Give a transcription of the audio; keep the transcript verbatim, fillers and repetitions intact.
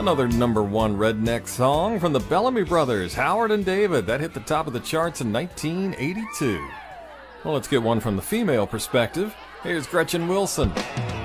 Another number one redneck song from the Bellamy Brothers, Howard and David. That hit the top of the charts in nineteen eighty-two. Well, let's get one from the female perspective. Here's Gretchen Wilson.